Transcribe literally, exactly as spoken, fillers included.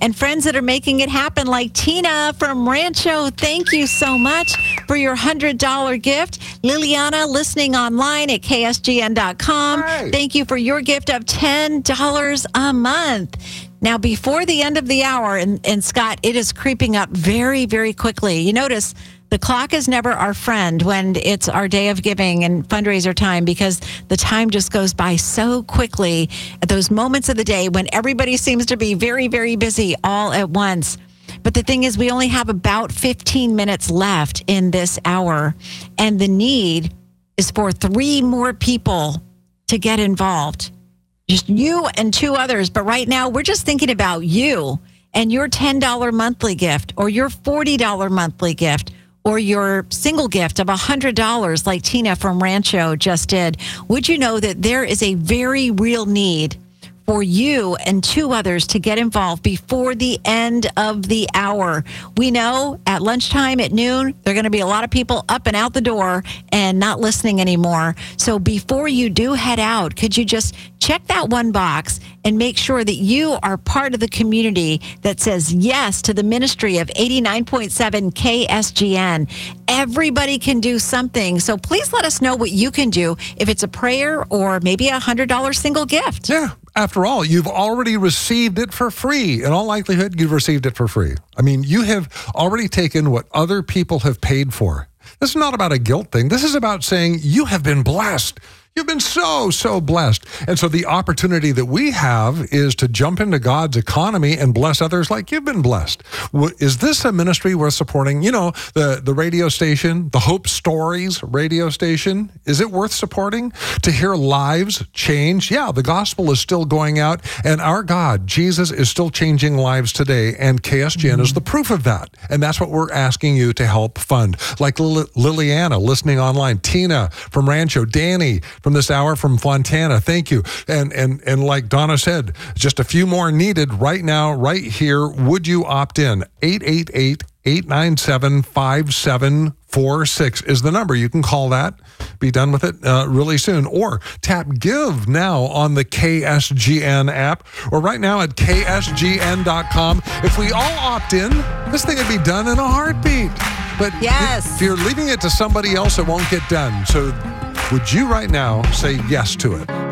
and friends that are making it happen, like Tina from Rancho. Thank you so much for your one hundred dollars gift. Liliana, listening online at K S G N dot com. Right. Thank you for your gift of ten dollars a month. Now, before the end of the hour, and, and Scott, it is creeping up very, very quickly. You notice the clock is never our friend when it's our day of giving and fundraiser time, because the time just goes by so quickly at those moments of the day when everybody seems to be very, very busy all at once. But the thing is, we only have about fifteen minutes left in this hour, and the need is for three more people to get involved. Just you and two others. But right now, we're just thinking about you and your ten dollars monthly gift, or your forty dollars monthly gift, or your single gift of one hundred dollars like Tina from Rancho just did. Would you know that there is a very real need for you and two others to get involved before the end of the hour? We know at lunchtime, at noon, there are going to be a lot of people up and out the door and not listening anymore. So before you do head out, could you just check that one box and make sure that you are part of the community that says yes to the ministry of eighty-nine point seven K S G N. Everybody can do something. So please let us know what you can do, if it's a prayer or maybe a one hundred dollars single gift. Yeah. After all, you've already received it for free. In all likelihood, you've received it for free. I mean, you have already taken what other people have paid for. This is not about a guilt thing. This is about saying you have been blessed. You've been so, so blessed. And so the opportunity that we have is to jump into God's economy and bless others like you've been blessed. Is this a ministry worth supporting? You know, the, the radio station, the Hope Stories radio station, is it worth supporting? To hear lives change? Yeah, the gospel is still going out, and our God, Jesus, is still changing lives today, and K S G N mm-hmm. is the proof of that. And that's what we're asking you to help fund. Like Lil- Liliana, listening online, Tina from Rancho, Danny from this hour from Fontana. Thank you. And and and like Donna said, just a few more needed right now, right here. Would you opt in? eight eight eight, eight nine seven, five seven four six is the number. You can call that. Be done with it uh, really soon. Or tap Give now on the K S G N app, or right now at K S G N dot com. If we all opt in, this thing would be done in a heartbeat. But yes. if you're leaving it to somebody else, it won't get done. So would you right now say yes to it?